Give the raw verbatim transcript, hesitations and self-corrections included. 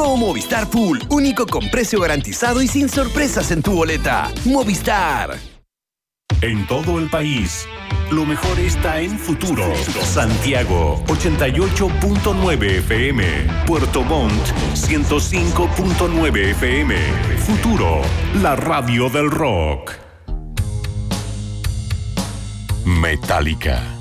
Llegó Movistar Full, único con precio garantizado y sin sorpresas en tu boleta. Movistar. En todo el país, lo mejor está en Futuro. Santiago, ochenta y ocho punto nueve F M. Puerto Montt, ciento cinco punto nueve F M. Futuro, la radio del rock. Metallica.